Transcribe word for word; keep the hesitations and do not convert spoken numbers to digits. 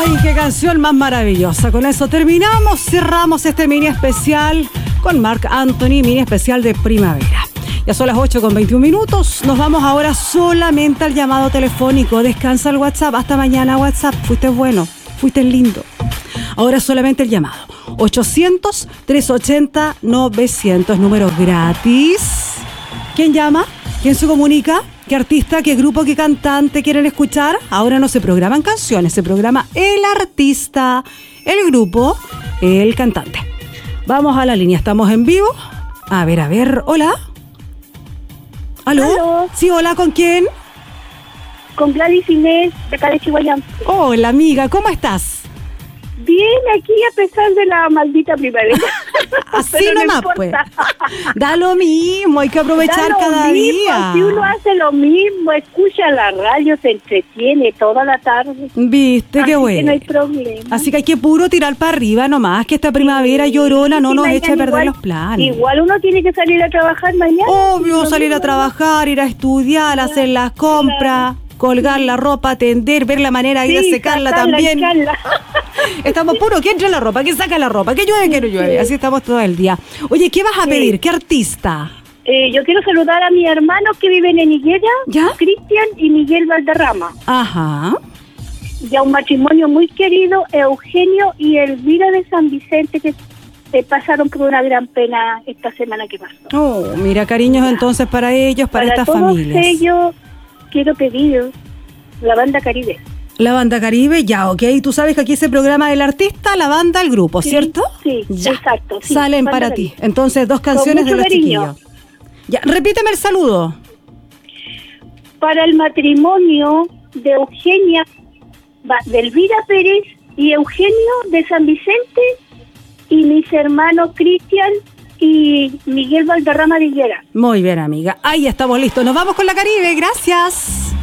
Ay, qué canción más maravillosa. Con eso terminamos, cerramos este mini especial con Marc Anthony, mini especial de primavera. Ya son las ocho con veintiún minutos. Nos vamos ahora solamente al llamado telefónico. Descansa el WhatsApp. Hasta mañana, WhatsApp. Fuiste bueno, fuiste lindo. Ahora solamente el llamado. ochocientos, trescientos ochenta, novecientos. Número gratis. ¿Quién llama? ¿Quién se comunica? ¿Qué artista, qué grupo, qué cantante quieren escuchar? Ahora no se programan canciones, se programa el artista, el grupo, el cantante. Vamos a la línea, estamos en vivo. A ver, a ver, hola. ¿Aló? ¿Aló? Sí, hola, ¿con quién? Con Gladys Inés, de acá de Chihuahua. Hola, amiga, ¿cómo estás? Bien, aquí a pesar de la maldita primavera. Así Pero no nomás, importa. pues. Da lo mismo, hay que aprovechar Da lo cada mismo, día. Si uno hace lo mismo, escucha la radio, se entretiene toda la tarde. Viste, Así qué bueno. que no hay problema. Así que hay que puro tirar para arriba nomás, que esta primavera llorona no Sí, nos mañana eche a perder igual- los planes. Igual uno tiene que salir a trabajar mañana. Obvio, Sí, salir a lo mismo. trabajar, ir a estudiar, hacer las compras, colgar la ropa, atender, ver la manera ahí de Sí, secarla sacarla, también. echarla. Estamos puros, que entre la ropa, que saca la ropa, que llueve, que no llueve. Así estamos todo el día. Oye, ¿qué vas a Sí. pedir? ¿Qué artista? Eh, yo quiero saludar a mis hermanos que viven en Higuera, ¿Ya? Cristian y Miguel Valderrama. Ajá. Y a un matrimonio muy querido, Eugenio y Elvira de San Vicente, que eh, pasaron por una gran pena esta semana que pasó. Oh, mira, cariños entonces para ellos, para, estas todos familias. ellos quiero pedir la banda Caribe. La banda Caribe, ya, ok. Tú sabes que aquí se programa el artista, la banda, el grupo, Sí, ¿cierto? sí, Ya. exacto, sí, Salen banda para Caribe. ti. Entonces, dos canciones de mucho los cariño. chiquillos. Ya, repíteme el saludo. Para el matrimonio de Eugenia, va- de Elvira Pérez y Eugenio de San Vicente, y mis hermanos Cristian y Miguel Valderrama de Higuera. Muy bien, amiga. Ahí estamos listos. Nos vamos con la Caribe. Gracias.